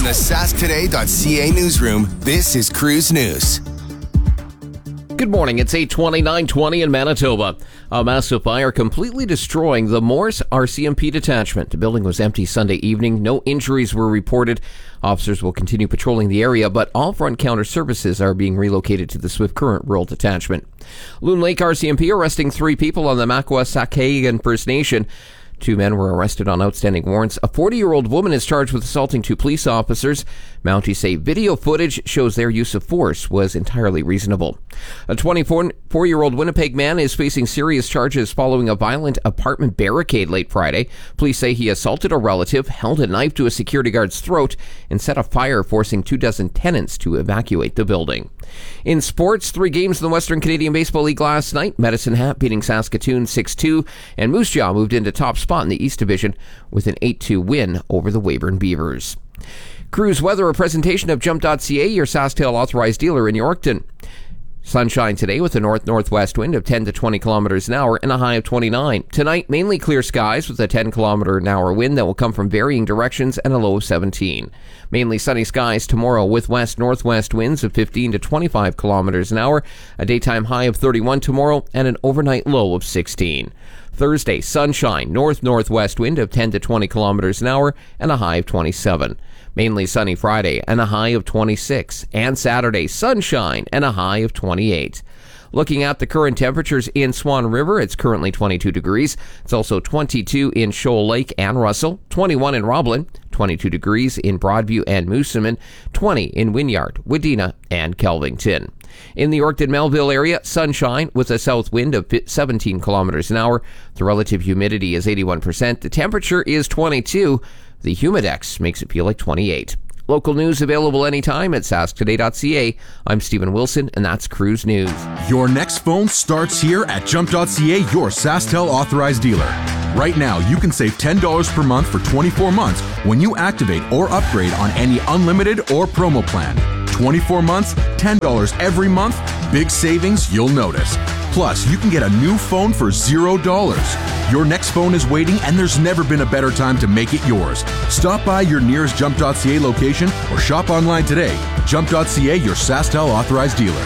From the sasktoday.ca newsroom, this is Cruise News. Good morning. It's 8:20 in Manitoba. A massive fire completely destroying the Morse RCMP detachment. The building was empty Sunday evening. No injuries were reported. Officers will continue patrolling the area, but all front counter services are being relocated to the Swift Current Rural Detachment. Loon Lake RCMP arresting 3 people on the Makwa-Sakhagan First Nation. 2 men were arrested on outstanding warrants. A 40-year-old woman is charged with assaulting 2 police officers. Mounties say video footage shows their use of force was entirely reasonable. A 24-year-old Winnipeg man is facing serious charges following a violent apartment barricade late Friday. Police say he assaulted a relative, held a knife to a security guard's throat, and set a fire, forcing 24 tenants to evacuate the building. In sports, 3 games in the Western Canadian Baseball League last night. Medicine Hat beating Saskatoon 6-2, and Moose Jaw moved into top spot in the East Division with an 8-2 win over the Weyburn Beavers. Cruise weather, a presentation of Jump.ca, your SaskTel authorized dealer in Yorkton. Sunshine today with a north-northwest wind of 10 to 20 kilometers an hour and a high of 29. Tonight, mainly clear skies with a 10 kilometer an hour wind that will come from varying directions and a low of 17. Mainly sunny skies tomorrow with west-northwest winds of 15 to 25 kilometers an hour, a daytime high of 31 tomorrow, and an overnight low of 16. Thursday, sunshine, north-northwest wind of 10 to 20 kilometers an hour and a high of 27. Mainly sunny Friday and a high of 26. And Saturday, sunshine and a high of 28. Looking at the current temperatures in Swan River, it's currently 22 degrees. It's also 22 in Shoal Lake and Russell, 21 in Roblin, 22 degrees in Broadview and Moosomin, 20 in Wynyard, Wadena, and Kelvington. In the Yorkton-Melville area, sunshine with a south wind of 17 kilometers an hour. The relative humidity is 81%. The temperature is 22. The Humidex makes it feel like 28. Local news available anytime at sasktoday.ca. I'm Stephen Wilson, and that's Cruise News. Your next phone starts here at Jump.ca, your SaskTel authorized dealer. Right now, you can save $10 per month for 24 months when you activate or upgrade on any unlimited or promo plan. 24 months, $10 every month, big savings you'll notice. Plus, you can get a new phone for $0. Your next phone is waiting, and there's never been a better time to make it yours. Stop by your nearest Jump.ca location or shop online today. Jump.ca, your SaskTel authorized dealer.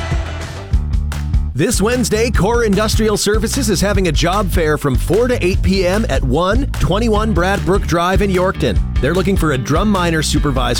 This Wednesday, Core Industrial Services is having a job fair from 4 to 8 p.m. at 121 Bradbrook Drive in Yorkton. They're looking for a drum miner supervisor